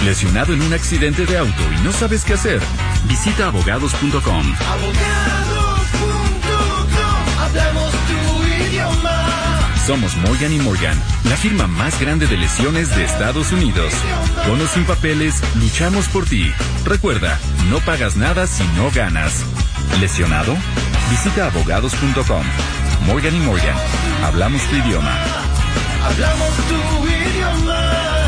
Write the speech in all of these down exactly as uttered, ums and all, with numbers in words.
¿Lesionado en un accidente de auto y no sabes qué hacer? Visita abogados punto com. abogados punto com, hablamos tu idioma. Somos Morgan y Morgan, la firma más grande de lesiones de Estados Unidos. Con o sin papeles, luchamos por ti. Recuerda, no pagas nada si no ganas. ¿Lesionado? Visita abogados punto com. Morgan y Morgan, hablamos tu idioma. Hablamos tu idioma.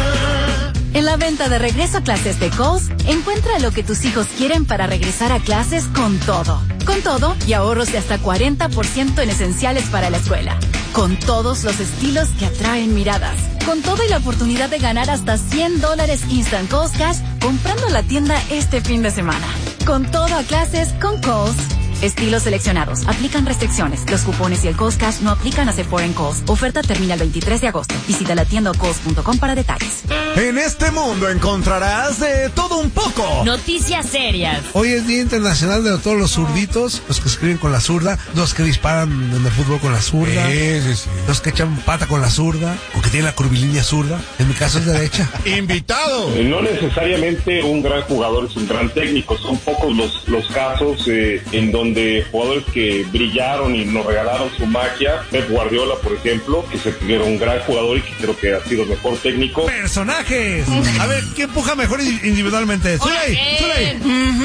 En la venta de regreso a clases de Kohl's, encuentra lo que tus hijos quieren para regresar a clases con todo. Con todo y ahorros de hasta cuarenta por ciento en esenciales para la escuela. Con todos los estilos que atraen miradas. Con todo y la oportunidad de ganar hasta cien dólares Instant Kohl's Cash comprando en la tienda este fin de semana. Con todo a clases con Kohl's. Estilos seleccionados. Aplican restricciones. Los cupones y el Kohl's Cash no aplican a Sephora en Kohl's. Oferta termina el veintitrés de agosto. Visita la tienda kohls punto com para detalles. En este mundo encontrarás de todo un poco. Noticias serias. Hoy es Día Internacional de todos los zurditos, los que escriben con la zurda, los que disparan en el fútbol con la zurda, Sí, sí, sí. los que echan pata con la zurda, o que tienen la curvilínea zurda. En mi caso es derecha. ¡Invitado! Eh, No necesariamente un gran jugador es un gran técnico, son pocos los, los casos eh, en donde jugadores que brillaron y nos regalaron su magia. Pep Guardiola, por ejemplo, que se era un gran jugador y que creo que ha sido el mejor técnico. ¡Personajes! A ver, ¿quién puja mejor individualmente? ¡Zuley! ¡Zuley!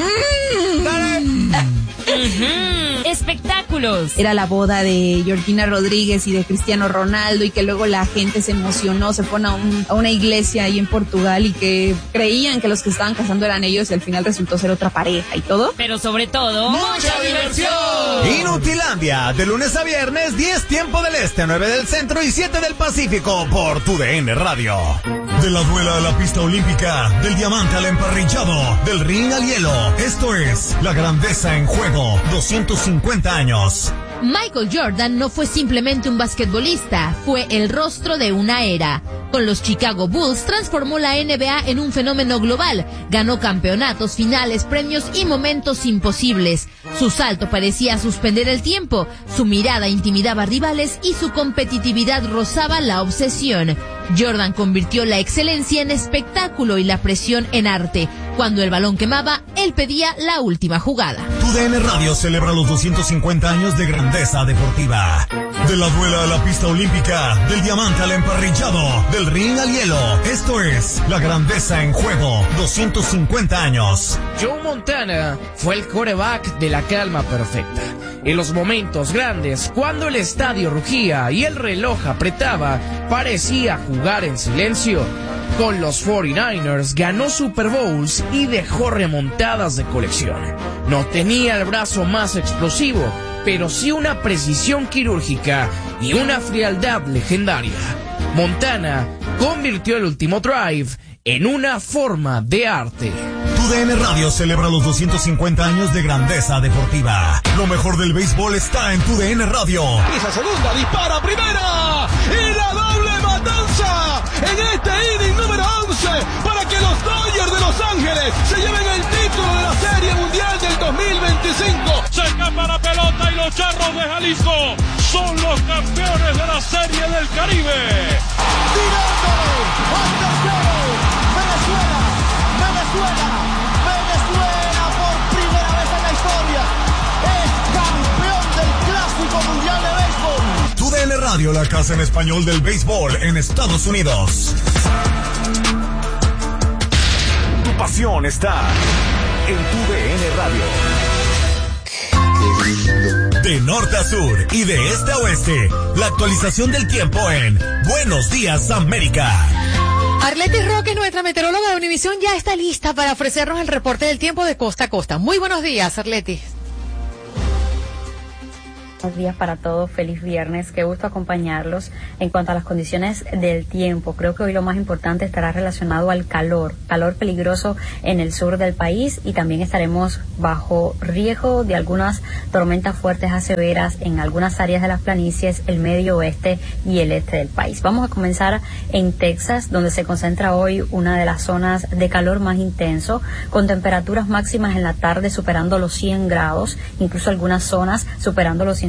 ¡Dale! Uh-huh. Espectáculos. Era la boda de Georgina Rodríguez y de Cristiano Ronaldo, y que luego la gente se emocionó, se fueron a, un, a una iglesia ahí en Portugal y que creían que los que estaban casando eran ellos y al final resultó ser otra pareja y todo. Pero sobre todo, ¡mucha diversión! Inutilandia, de lunes a viernes, diez tiempo del este, nueve del centro y siete del Pacífico, por tu D N Radio. De la duela a la pista olímpica, del diamante al emparrillado, del ring al hielo, esto es La Grandeza en Juego, doscientos cincuenta años. Michael Jordan no fue simplemente un basquetbolista, fue el rostro de una era. Con los Chicago Bulls transformó la N B A en un fenómeno global, ganó campeonatos, finales, premios y momentos imposibles. Su salto parecía suspender el tiempo, su mirada intimidaba rivales y su competitividad rozaba la obsesión. Jordan convirtió la excelencia en espectáculo y la presión en arte. Cuando el balón quemaba, él pedía la última jugada. Tu D N Radio celebra los doscientos cincuenta años de grandeza deportiva. De la duela a la pista olímpica, del diamante al emparrillado, del ring al hielo. Esto es La Grandeza en Juego, doscientos cincuenta años. Joe Montana fue el quarterback de la calma perfecta. En los momentos grandes, cuando el estadio rugía y el reloj apretaba, parecía jugar en silencio. Con los cuarenta y nueve ers ganó Super Bowls y dejó remontadas de colección. No tenía el brazo más explosivo, pero sí una precisión quirúrgica y una frialdad legendaria. Montana convirtió el último drive en una forma de arte. Tu D N Radio celebra los doscientos cincuenta años de grandeza deportiva. Lo mejor del béisbol está en Tu D N Radio. Esa segunda, dispara primera y la doble matanza en este inning número once para que los Dodgers de Los Ángeles se lleven el título de la Serie Mundial del dos mil veinticinco. Se escapa la pelota y los Charros de Jalisco son los campeones de la Serie del Caribe. Directo al tercero, Venezuela, Venezuela, Venezuela por primera vez en la historia es campeón del Clásico Mundial de Béisbol. Tu D N Radio, la casa en español del béisbol en Estados Unidos. Tu pasión está en Tu D N Radio. De norte a sur y de este a oeste, la actualización del tiempo en Buenos Días América. Arletis Roque, nuestra meteoróloga de Univisión, ya está lista para ofrecernos el reporte del tiempo de costa a costa. Muy buenos días, Arletis. Buenos días para todos, feliz viernes, qué gusto acompañarlos. En cuanto a las condiciones del tiempo, creo que hoy lo más importante estará relacionado al calor, calor peligroso en el sur del país, y también estaremos bajo riesgo de algunas tormentas fuertes a severas en algunas áreas de las planicies, el medio oeste y el este del país. Vamos a comenzar en Texas, donde se concentra hoy una de las zonas de calor más intenso, con temperaturas máximas en la tarde superando los cien grados, incluso algunas zonas superando los ciento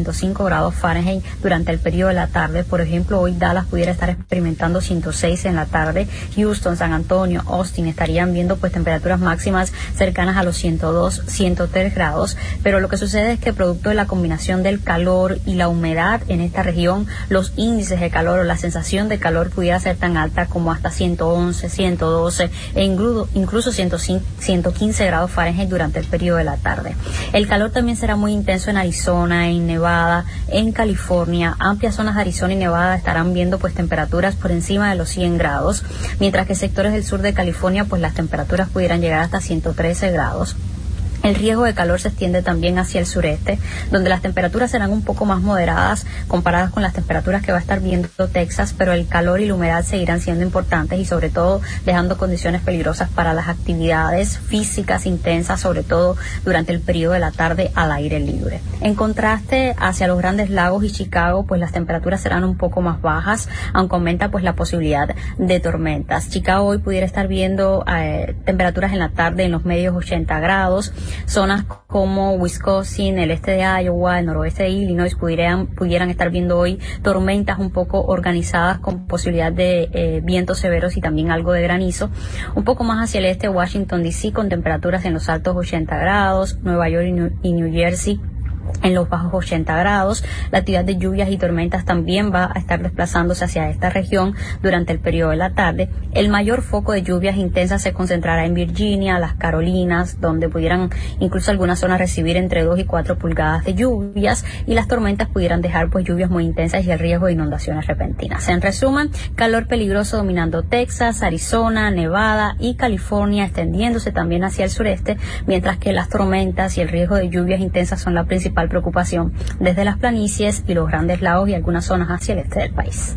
ciento cinco grados Fahrenheit durante el periodo de la tarde. Por ejemplo, hoy Dallas pudiera estar experimentando ciento seis en la tarde. Houston, San Antonio, Austin estarían viendo pues temperaturas máximas cercanas a los ciento dos, ciento tres grados. Pero lo que sucede es que producto de la combinación del calor y la humedad en esta región, los índices de calor o la sensación de calor pudiera ser tan alta como hasta ciento once, ciento doce e incluso, incluso ciento quince grados Fahrenheit durante el periodo de la tarde. El calor también será muy intenso en Arizona, en Nevada, en California. Amplias zonas de Arizona y Nevada estarán viendo pues temperaturas por encima de los cien grados, mientras que sectores del sur de California pues las temperaturas pudieran llegar hasta ciento trece grados. El riesgo de calor se extiende también hacia el sureste, donde las temperaturas serán un poco más moderadas comparadas con las temperaturas que va a estar viendo Texas, pero el calor y la humedad seguirán siendo importantes y sobre todo dejando condiciones peligrosas para las actividades físicas intensas, sobre todo durante el periodo de la tarde al aire libre. En contraste, hacia los Grandes Lagos y Chicago, pues las temperaturas serán un poco más bajas, aunque aumenta pues la posibilidad de tormentas. Chicago hoy pudiera estar viendo eh, temperaturas en la tarde en los medios ochenta grados. Zonas como Wisconsin, el este de Iowa, el noroeste de Illinois pudieran, pudieran estar viendo hoy tormentas un poco organizadas con posibilidad de eh, vientos severos y también algo de granizo. Un poco más hacia el este, Washington D C con temperaturas en los altos ochenta grados, Nueva York y New, y New Jersey en los bajos ochenta grados. La actividad de lluvias y tormentas también va a estar desplazándose hacia esta región durante el periodo de la tarde. El mayor foco de lluvias intensas se concentrará en Virginia, las Carolinas, donde pudieran incluso algunas zonas recibir entre dos y cuatro pulgadas de lluvias, y las tormentas pudieran dejar pues lluvias muy intensas y el riesgo de inundaciones repentinas. En resumen, calor peligroso dominando Texas, Arizona, Nevada y California, extendiéndose también hacia el sureste, mientras que las tormentas y el riesgo de lluvias intensas son la principal preocupación desde las planicies y los Grandes Lagos y algunas zonas hacia el este del país.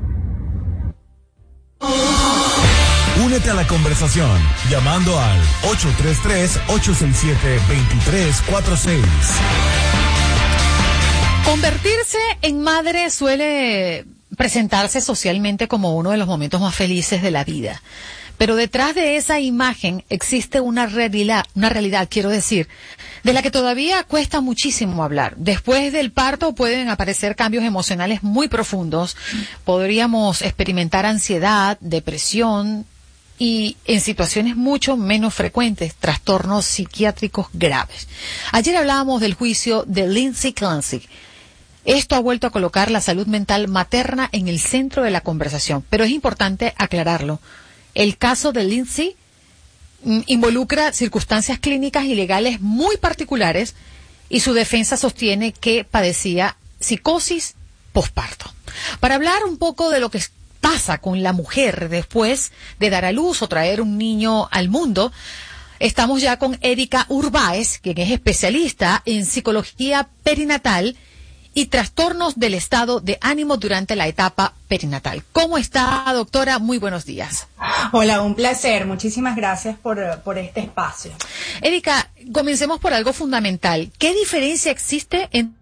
Únete a la conversación llamando al ocho tres tres, ocho seis siete, dos tres cuatro seis. Convertirse en madre suele presentarse socialmente como uno de los momentos más felices de la vida. Pero detrás de esa imagen existe una realidad, una realidad, quiero decir, de la que todavía cuesta muchísimo hablar. Después del parto pueden aparecer cambios emocionales muy profundos. Podríamos experimentar ansiedad, depresión y, en situaciones mucho menos frecuentes, trastornos psiquiátricos graves. Ayer hablábamos del juicio de Lindsay Clancy. Esto ha vuelto a colocar la salud mental materna en el centro de la conversación, pero es importante aclararlo. El caso de Lindsay involucra circunstancias clínicas y legales muy particulares y su defensa sostiene que padecía psicosis posparto. Para hablar un poco de lo que pasa con la mujer después de dar a luz o traer un niño al mundo, estamos ya con Erika Urbáez, quien es especialista en psicología perinatal y trastornos del estado de ánimo durante la etapa perinatal. ¿Cómo está, doctora? Muy buenos días. Hola, un placer. Muchísimas gracias por, por este espacio. Erika, comencemos por algo fundamental. ¿Qué diferencia existe entre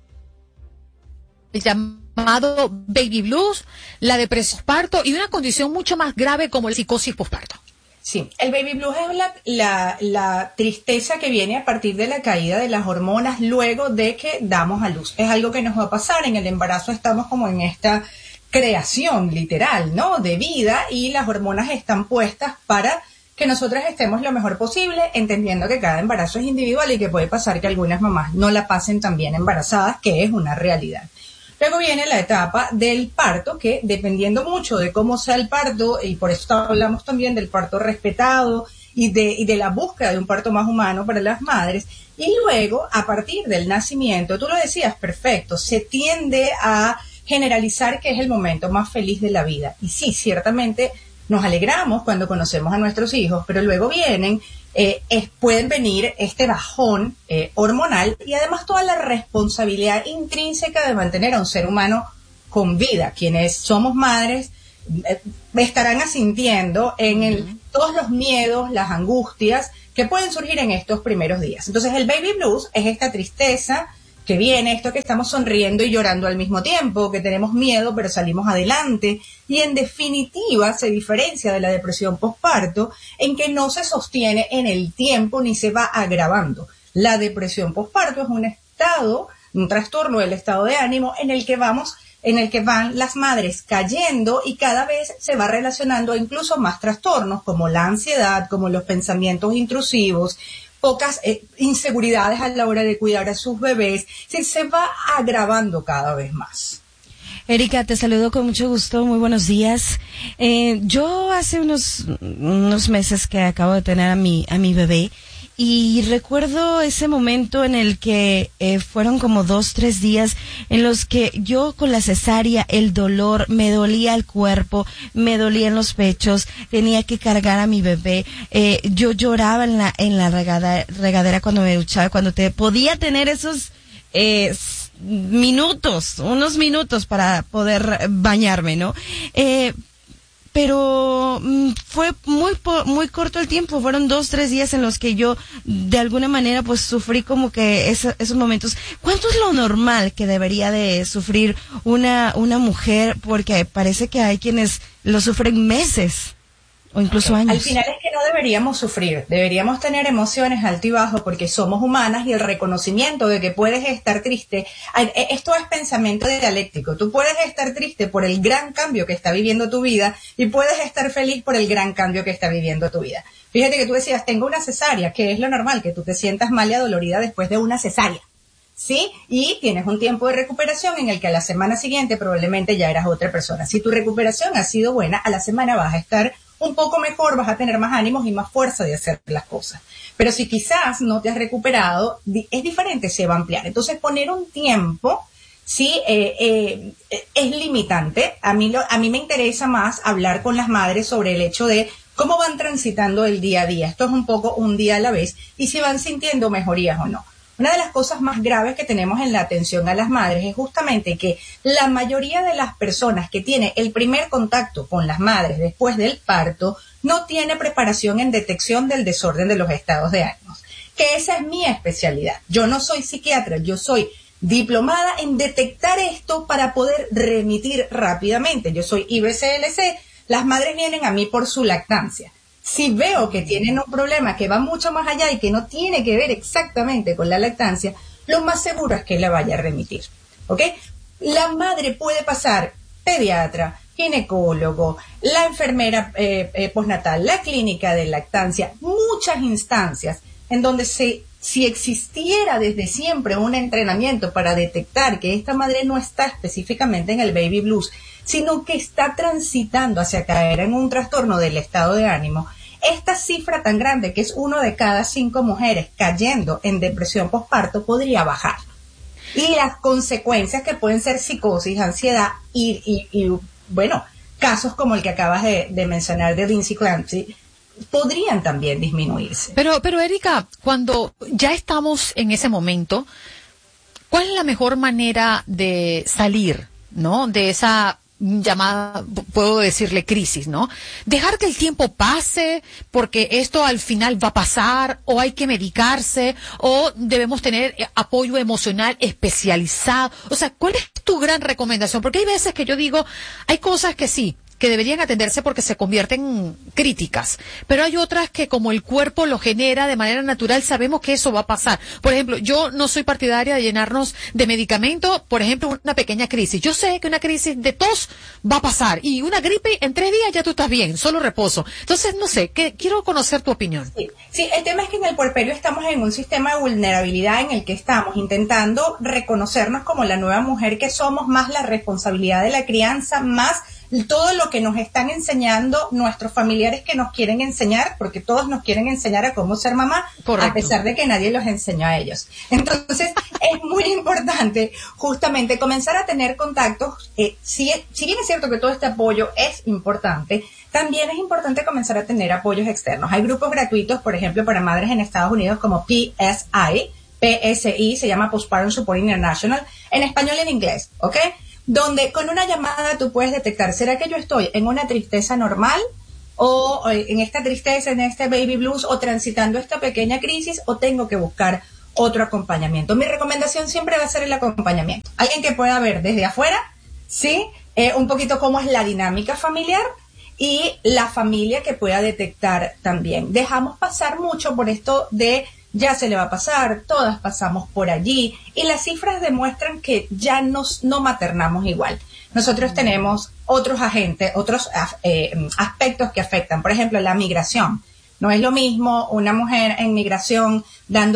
el llamado baby blues, la depresión postparto y una condición mucho más grave como la psicosis posparto? Sí, el baby blues es la, la, la tristeza que viene a partir de la caída de las hormonas luego de que damos a luz. Es algo que nos va a pasar. En el embarazo estamos como en esta creación literal, ¿no?, de vida, y las hormonas están puestas para que nosotras estemos lo mejor posible, entendiendo que cada embarazo es individual y que puede pasar que algunas mamás no la pasen tan bien embarazadas, que es una realidad. Luego viene la etapa del parto, que dependiendo mucho de cómo sea el parto, y por eso hablamos también del parto respetado y de, y de la búsqueda de un parto más humano para las madres, y luego, a partir del nacimiento, tú lo decías perfecto, se tiende a generalizar que es el momento más feliz de la vida. Y sí, ciertamente nos alegramos cuando conocemos a nuestros hijos, pero luego vienen... Eh, es, pueden venir este bajón eh, hormonal y además toda la responsabilidad intrínseca de mantener a un ser humano con vida. Quienes somos madres eh, estarán asintiendo en el, todos los miedos, las angustias que pueden surgir en estos primeros días. Entonces el baby blues es esta tristeza que viene, esto que estamos sonriendo y llorando al mismo tiempo, que tenemos miedo pero salimos adelante, y en definitiva se diferencia de la depresión posparto en que no se sostiene en el tiempo ni se va agravando. La depresión posparto es un estado un trastorno del estado de ánimo en el que vamos en el que van las madres cayendo y cada vez se va relacionando a incluso más trastornos como la ansiedad, como los pensamientos intrusivos, pocas eh, inseguridades a la hora de cuidar a sus bebés, se, se va agravando cada vez más. Erika, te saludo con mucho gusto, muy buenos días. Eh, yo hace unos, unos meses que acabo de tener a mi, a mi bebé, y recuerdo ese momento en el que eh, fueron como dos, tres días en los que yo con la cesárea, el dolor, me dolía el cuerpo, me dolían los pechos, tenía que cargar a mi bebé, eh, yo lloraba en la, en la regada, regadera cuando me duchaba, cuando te podía tener esos, eh, minutos, unos minutos para poder bañarme, ¿no? Eh, pero mm, fue muy po- muy corto el tiempo, fueron dos, tres días en los que yo de alguna manera pues sufrí como que esa, esos momentos. ¿Cuánto es lo normal que debería de sufrir una, una mujer? Porque parece que hay quienes lo sufren meses o incluso años. Al final es que no deberíamos sufrir, deberíamos tener emociones alto y bajo porque somos humanas, y el reconocimiento de que puedes estar triste, esto es pensamiento dialéctico, tú puedes estar triste por el gran cambio que está viviendo tu vida y puedes estar feliz por el gran cambio que está viviendo tu vida. Fíjate que tú decías, tengo una cesárea, que es lo normal, que tú te sientas mal y adolorida después de una cesárea, ¿sí? Y tienes un tiempo de recuperación en el que a la semana siguiente probablemente ya eras otra persona. Si tu recuperación ha sido buena, a la semana vas a estar un poco mejor, vas a tener más ánimos y más fuerza de hacer las cosas. Pero si quizás no te has recuperado, es diferente, se va a ampliar. Entonces, poner un tiempo, sí, eh, eh, es limitante. A mí, lo, a mí me interesa más hablar con las madres sobre el hecho de cómo van transitando el día a día. Esto es un poco un día a la vez, y si van sintiendo mejorías o no. Una de las cosas más graves que tenemos en la atención a las madres es justamente que la mayoría de las personas que tienen el primer contacto con las madres después del parto no tiene preparación en detección del desorden de los estados de ánimo, que esa es mi especialidad. Yo no soy psiquiatra, yo soy diplomada en detectar esto para poder remitir rápidamente. Yo soy I B C L C, las madres vienen a mí por su lactancia. Si veo que tienen un problema que va mucho más allá y que no tiene que ver exactamente con la lactancia, lo más seguro es que la vaya a remitir, ¿ok? La madre puede pasar pediatra, ginecólogo, la enfermera eh, eh, postnatal, la clínica de lactancia, muchas instancias en donde se, si existiera desde siempre un entrenamiento para detectar que esta madre no está específicamente en el baby blues, sino que está transitando hacia caer en un trastorno del estado de ánimo, esta cifra tan grande, que es uno de cada cinco mujeres cayendo en depresión postparto, podría bajar. Y las consecuencias que pueden ser psicosis, ansiedad y, y, y bueno, casos como el que acabas de, de mencionar de Lindsay Clancy, podrían también disminuirse. Pero, pero Erika, cuando ya estamos en ese momento, ¿cuál es la mejor manera de salir, ¿no?, de esa llamada, puedo decirle, crisis, ¿no? Dejar que el tiempo pase porque esto al final va a pasar, o hay que medicarse, o debemos tener apoyo emocional especializado. O sea, ¿cuál es tu gran recomendación? Porque hay veces que yo digo, hay cosas que sí, que deberían atenderse porque se convierten críticas, pero hay otras que como el cuerpo lo genera de manera natural, sabemos que eso va a pasar. Por ejemplo, yo no soy partidaria de llenarnos de medicamento, por ejemplo, una pequeña crisis. Yo sé que una crisis de tos va a pasar, y una gripe en tres días ya tú estás bien, solo reposo. Entonces, no sé, que, quiero conocer tu opinión. Sí, sí, el tema es que en el puerperio estamos en un sistema de vulnerabilidad en el que estamos intentando reconocernos como la nueva mujer que somos, más la responsabilidad de la crianza, más todo lo que nos están enseñando nuestros familiares que nos quieren enseñar, porque todos nos quieren enseñar a cómo ser mamá, correcto, a pesar de que nadie los enseñó a ellos. Entonces, es muy importante justamente comenzar a tener contactos. Eh, si, si bien es cierto que todo este apoyo es importante, también es importante comenzar a tener apoyos externos. Hay grupos gratuitos, por ejemplo, para madres en Estados Unidos como P S I, P S I, se llama Postpartum Support International, en español y en inglés, ¿ok? Donde con una llamada tú puedes detectar, ¿será que yo estoy en una tristeza normal, o en esta tristeza, en este baby blues, o transitando esta pequeña crisis, o tengo que buscar otro acompañamiento? Mi recomendación siempre va a ser el acompañamiento. Alguien que pueda ver desde afuera, ¿sí? Eh, un poquito cómo es la dinámica familiar, y la familia que pueda detectar también. Dejamos pasar mucho por esto de ya se le va a pasar, todas pasamos por allí, y las cifras demuestran que ya nos, no maternamos igual. Nosotros tenemos otros agentes, otros eh, aspectos que afectan, por ejemplo, la migración. No es lo mismo una mujer en migración dando